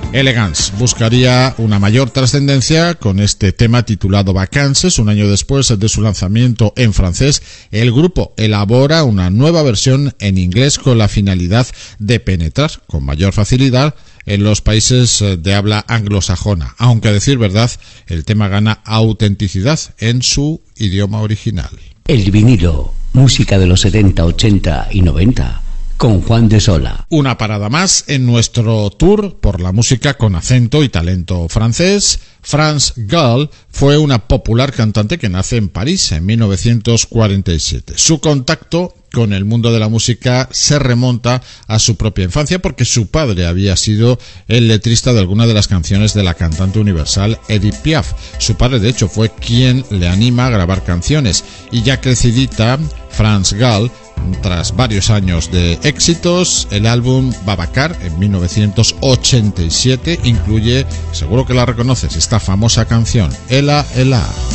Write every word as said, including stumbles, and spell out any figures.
Elegance buscaría una mayor trascendencia con este tema titulado Vacances. Un año después de su lanzamiento en francés, el grupo elabora una nueva versión en inglés con la finalidad de penetrar con mayor facilidad en los países de habla anglosajona, aunque a decir verdad, el tema gana autenticidad en su idioma original. El vinilo, música de los setenta, ochenta y noventa, con Juan de Sola. Una parada más en nuestro tour por la música con acento y talento francés. France Gall fue una popular cantante que nace en París en mil novecientos cuarenta y siete. Su contacto con el mundo de la música se remonta a su propia infancia porque su padre había sido el letrista de alguna de las canciones de la cantante universal Edith Piaf. Su padre, de hecho, fue quien le anima a grabar canciones, y ya crecidita, France Gall, tras varios años de éxitos, el álbum Babacar en mil novecientos ochenta y siete incluye, seguro que la reconoces, esta famosa canción, Ella Ella.